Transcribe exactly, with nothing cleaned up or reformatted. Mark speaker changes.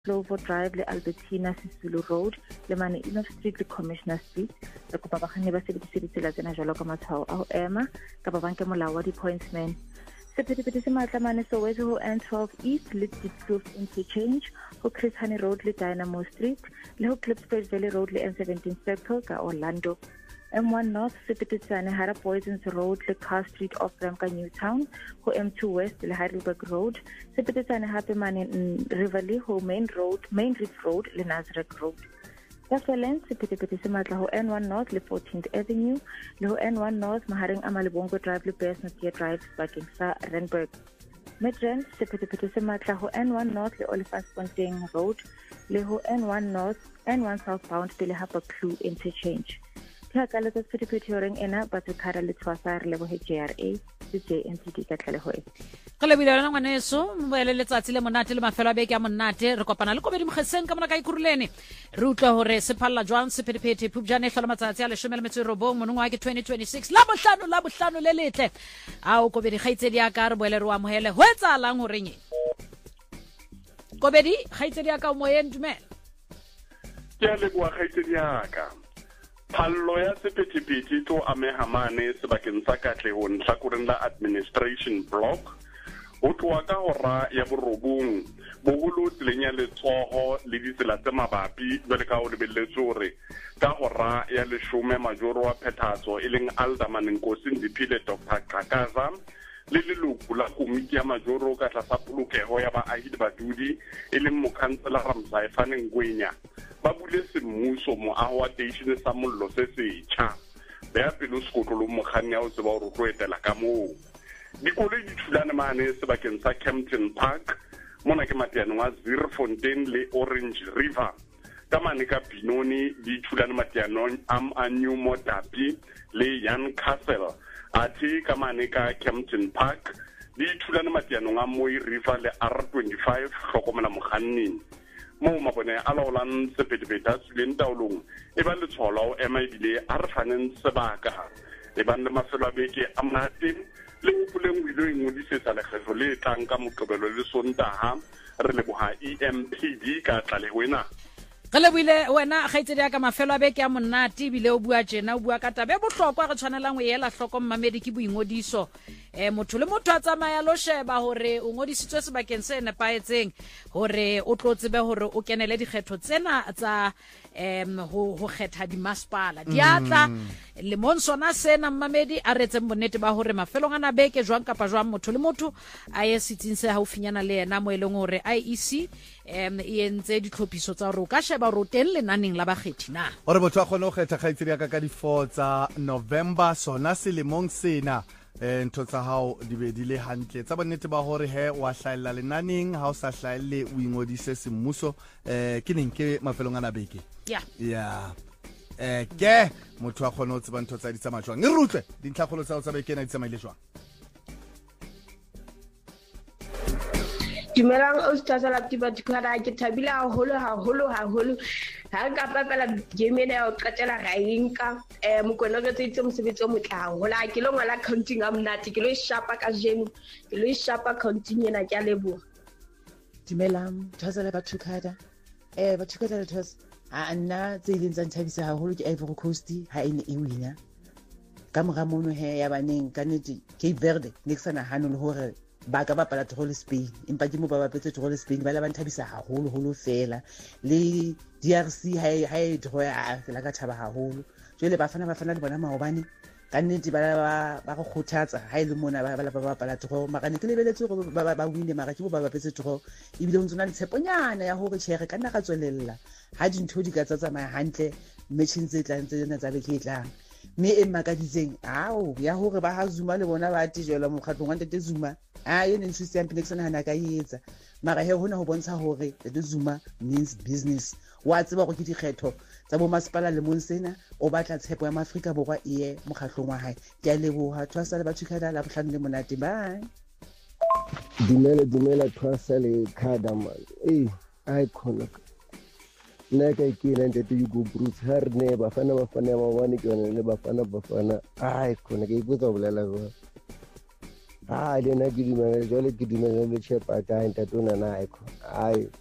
Speaker 1: Clover Drive le Albertina Sisulu Road le Maneino Street le Commissioner Street re kopa bakganni ba sebedise ditsela tsena jwalo ka matshwao a ho ema ka ba banke molao wa di-pointsman. Sephethephethe se matlamane Soweto ho N twelve East le Diepkloof Interchange ho Chris Hani Road le Dynamo Street le ho Klipspruit Valley Road le N seventeen Circle ka Orlando. M one North Sephethephethe Hara Poisons Road le Car Street off Ramka Newtown ho M two West le Heidelberg Road Sephethephethe hape mane Riverlea ho Main Road Main Reef Road le Nazareth Road. Kafelens Sephethephethe se matla ho N one North le fourteenth Avenue le ho N one North mahareng a Malebongo Drive le Bearsnotier Drive bakeng sa Randburg. Midrand Sephethephethe se matla ho N one North le Olifantsfontein Road le ho N one North N one Southbound pele ha Baklu Interchange. Ka ka le sephethephethe horeng ena batho khara le tshwasa re le bo J R A le J N T D ka tlale ho e
Speaker 2: ka le bile lana ngwaneso moele letsatsi le monate le mafelo a beke a monate re kopana le Kobedi Mokgeseng ka mona ka ikurulene re utlwa hore se phalla jwang sephethephethe Phupjane hlola matsatsi a le twenty robong monongwa ke twenty twenty-six la bohlano la bohlano le letle a o Kobedi khaitsedi ya ka re boele re wa mohele ho etsalang ho reng Kobedi khaitsedi ya ka o moyeng dumela
Speaker 3: ke le bua khaitsedi ya ka Pallo ya sephethephethe to ameha mane sebakeng sa Katlehong hlakoreng la administration block ho tloa ka hora ya borobong boholo tseleng ya letsoho le ditsela tse mabapi jwale ka ho lebelletse hore ka hora ya leshome majoro wa phethahatso e leng Alderman Nkosi Ndiphile Doctor Qhakaza le leloko la komiti ya majoro ka tlasa polokeho ya baahi le badudi e leng mokhansela Ramsay Faneng Ngwenya ba bule semmuso moaho wa station sa mollo se setjha ba pelo sekotlo mokganni ya o tseba hore o tlo etela ka moo dikoloi di thulane mane sebakeng sa Kempton Park mona ke mateyanong a Zeerfontein le Orange River ka mane ka Binoni di thulane mateyanong am a New Modapi le Yan Castle ati ka mane ka Kempton Park di thulane mateyanong a Mooi River le R twenty-five hlokomela mokganni mo mabone a laolang sephethephethe a tswileng taolong e ba letshwalo o ema ebile a re faneng sebaka e bang le mafelo a beke a monate le hopoleng o ile o ingodisetsa lekgetho le tlang ka Moqebelo le Sontaha re leboha E M P D ka tlalehwena
Speaker 2: ka le buile wena khaitsedi ya ka mafelo a beke a monate ebile o bua tjena o bua ka tabe bohlokwa re tshwanelang o ela hloko mmamedi ke boingodiso eh motho le motho a tsamaya lo sheba hore o ngodisitswe sebakeng se nepaetseng hore o tlo tsebe hore o kenele dikgetho tsena tsa em ho ho kgetha di masepala diatla le monsona sena mmamedi a retse bonnete ba hore mafelong ana beke jwang kapa jwang motho le motho a ye sitsing se haufinyana le yena mo eleng hore I E C em e entse ditlhophiso tsa hore o ka sheba hore o teng lenaneng la bakgethi na
Speaker 4: hore motho a kgone go kgetha khaitsedi ya ka ka di four tsa November sona selemong sena eh ntho tsa hao di be di le hantle tsa bonnete ba hore he wa hlaela lenaneng ha o sa hlaelle o ingodise semmuso eh ke neng ke mafelong ana beke
Speaker 2: ya
Speaker 4: ya eh ke motho a kgone ho tseba ntho tsa di tsamaya jwang e rutlwe dintlhakgolo tsa o tsa beke na di tsamaile jwang
Speaker 5: Dumelang o stasa la tiba dikara ke thabile haholo haholo haholo ha ka papala game ena o qetela ra inka eh mokona re tse mosebetsi o motla hola ke lo ngala counting am nati ke lo shapa ka jeno ke lo shapa counting ena ke a lebo
Speaker 6: Dumelang thosa le batho kada eh batho kada le thosa a nna tse ileng tsa nthabisa haholo ke Ivory Coast ha ene e wina ka mora mono he ya baneng ka nete Cape Verde ne ke sana hanolo hore ba ka bapala tro le Spain empa ke mo ba bapetse tro le Spain ba la ba nthabisa haholo holo fela le D R C ha ha e tro ya fela ka thaba haholo jwale ba fana ba fana le bona maobane ka nnete ba ba go khothatsa ha ile mona ba ba ba bapala tro magane ke lebeletse go ba ba wine mara ke bo ba bapetse tro ebile ho ntsona le tsheponyana ya hore tjhere ka nna ka tswelella ha dintho di ka tsamaya hantle matching tse tlang tse na tsa beke tlang me e makaditseng ao ya hore ba ha Zuma le bona ba tijela mokgatlong wa Ntete Zuma a yene ntshwisi ya mpine tsena hana ka etsa mara he hona ho bontsha hore Ntete Zuma means business wa tseba go ke dikgetho tsa bo masepala le monsena o batla tshepo ya Maafrika borwa e mokgatlong wa hae ke a leboha twasa le batho kada la bohlano le monate bye
Speaker 7: dumela dumela twasa le kada man eh ai khona nna ka ikela Ntete Hugo Bruce har ne ba fana ba fana ba bane ke yona le ba fana ba fana ai khona ke ipotsa bolela go ah le na ke dumela jole ke dumela le chepa ka Ntate ona na ai ai